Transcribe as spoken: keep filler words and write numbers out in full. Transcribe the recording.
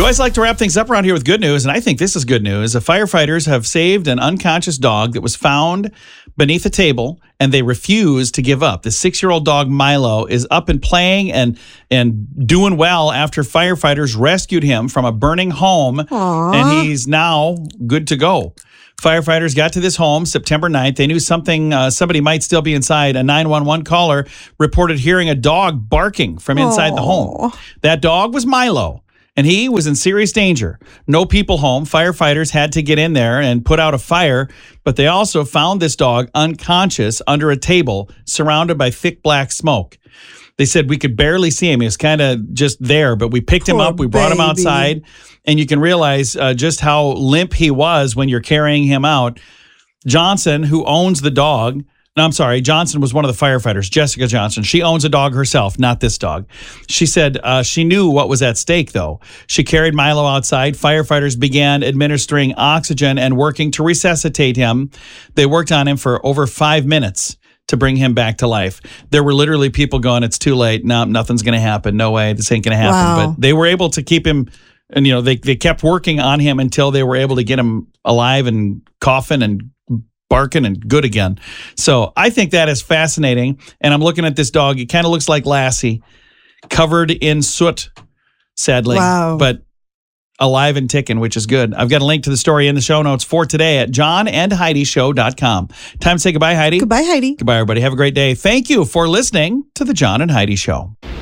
We always like to wrap things up around here with good news, and I think this is good news. The firefighters have saved an unconscious dog that was found beneath a table, and they refused to give up. The six-year-old dog Milo is up and playing and and doing well after firefighters rescued him from a burning home, Aww. and he's now good to go. Firefighters got to this home September ninth. They knew something, uh, somebody might still be inside. A nine one one caller reported hearing a dog barking from inside Aww. the home. That dog was Milo, and he was in serious danger. No people home. Firefighters had to get in there and put out a fire, but they also found this dog unconscious under a table surrounded by thick black smoke. They said we could barely see him. He was kind of just there, but we picked him Poor up. We brought him baby. outside, and you can realize uh, just how limp he was when you're carrying him out. Johnson, who owns the dog, no, I'm sorry, Johnson was one of the firefighters, Jessica Johnson. She owns a dog herself, not this dog. She said uh, she knew what was at stake, though. She carried Milo outside. Firefighters began administering oxygen and working to resuscitate him. They worked on him for over five minutes to bring him back to life. There were literally people going, it's too late. No, nothing's going to happen. No way. This ain't going to happen. Wow. But they were able to keep him, and, you know, they, they kept working on him until they were able to get him alive and coughing and barking and good again. So I think that is fascinating. And I'm looking at this dog. It kind of looks like Lassie, covered in soot, sadly. Wow. But alive and ticking, which is good. I've got a link to the story in the show notes for today at john and heidi show dot com. Time to say goodbye, Heidi. Goodbye, Heidi. Goodbye, everybody. Have a great day. Thank you for listening to the John and Heidi Show.